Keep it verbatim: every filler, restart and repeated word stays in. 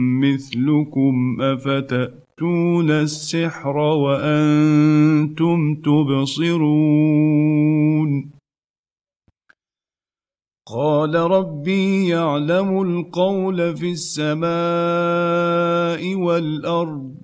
مثلكم أفتأتون السحر وأنتم تبصرون قال ربي يعلم القول في السماء والأرض